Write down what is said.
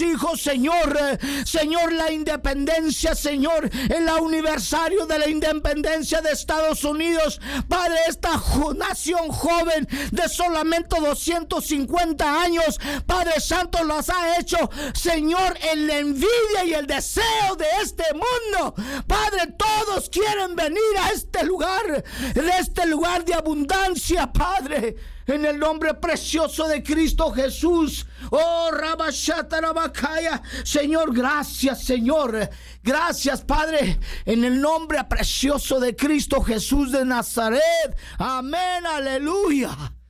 hijos, Señor. Señor, la independencia, Señor, el aniversario de la independencia de Estados Unidos. Padre, esta nación joven de solamente 250 años, Padre Santo, los ha hecho, Señor, en la envidia y el deseo de este mundo. Padre, todos quieren venir a este lugar de abundancia, Padre, en el nombre precioso de Cristo Jesús. Oh, Rabashatarabakaya. Señor, gracias, Señor. Gracias, Padre, en el nombre precioso de Cristo Jesús de Nazaret. Amén, aleluya.